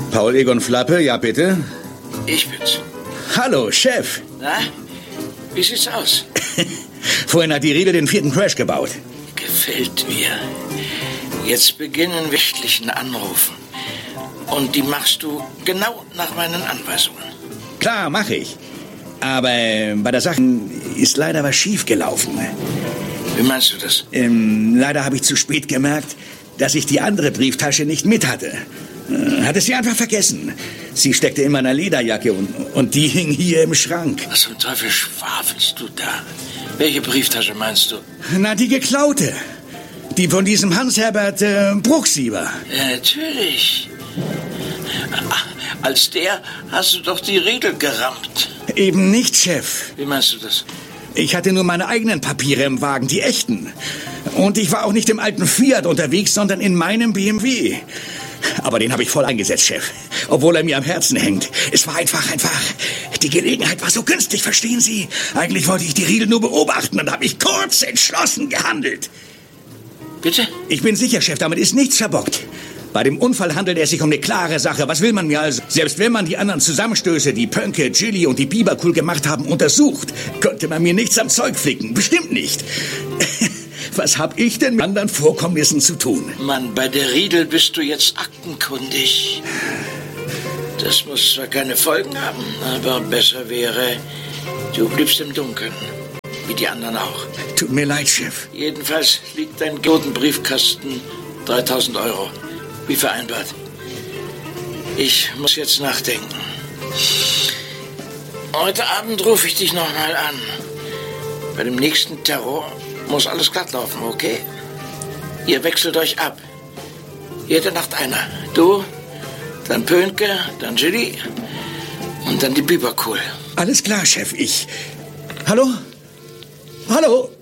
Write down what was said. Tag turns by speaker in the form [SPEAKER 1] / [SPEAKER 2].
[SPEAKER 1] Paul Egon Flappe, ja bitte?
[SPEAKER 2] Ich bin's.
[SPEAKER 1] Hallo, Chef.
[SPEAKER 2] Na, wie sieht's aus?
[SPEAKER 1] Vorhin hat die Riedel den 4. Crash gebaut.
[SPEAKER 2] Gefällt mir. Jetzt beginnen wöchentlichen Anrufen. Und die machst du genau nach meinen Anweisungen.
[SPEAKER 1] Klar, mache ich. Aber bei der Sache ist leider was schiefgelaufen.
[SPEAKER 2] Wie meinst du das?
[SPEAKER 1] Leider habe ich zu spät gemerkt, dass ich die andere Brieftasche nicht mit hatte. Hatte sie einfach vergessen. Sie steckte in meiner Lederjacke und die hing hier im Schrank.
[SPEAKER 2] Was zum Teufel schwafelst du da? Welche Brieftasche meinst du?
[SPEAKER 1] Na, die geklaute. Die von diesem Hans-Herbert Bruchsieber.
[SPEAKER 2] Ja, natürlich. Als der hast du doch die Riedel gerammt.
[SPEAKER 1] Eben nicht, Chef.
[SPEAKER 2] Wie meinst du das?
[SPEAKER 1] Ich hatte nur meine eigenen Papiere im Wagen, die echten. Und ich war auch nicht im alten Fiat unterwegs, sondern in meinem BMW. Aber den habe ich voll eingesetzt, Chef. Obwohl er mir am Herzen hängt. Es war einfach. Die Gelegenheit war so günstig, verstehen Sie? Eigentlich wollte ich die Riedel nur beobachten und habe ich kurz entschlossen gehandelt.
[SPEAKER 2] Bitte?
[SPEAKER 1] Ich bin sicher, Chef, damit ist nichts verbockt. Bei dem Unfall handelt es sich um eine klare Sache. Was will man mir also? Selbst wenn man die anderen Zusammenstöße, die Pönke, Gilly und die Biberkuhl gemacht haben, untersucht, konnte man mir nichts am Zeug flicken. Bestimmt nicht. Was hab ich denn mit anderen Vorkommnissen zu tun?
[SPEAKER 2] Mann, bei der Riedel bist du jetzt aktenkundig. Das muss zwar keine Folgen haben, aber besser wäre, du bliebst im Dunkeln. Wie die anderen auch.
[SPEAKER 1] Tut mir leid, Chef.
[SPEAKER 2] Jedenfalls liegt dein Briefkasten 3.000 Euro. Wie vereinbart. Ich muss jetzt nachdenken. Heute Abend rufe ich dich nochmal an. Bei dem nächsten Terror muss alles glatt laufen, okay? Ihr wechselt euch ab. Jede Nacht einer. Du, dann Pönke, dann Gilly und dann die Biberkuhl.
[SPEAKER 1] Alles klar, Chef. Hallo? Hallo?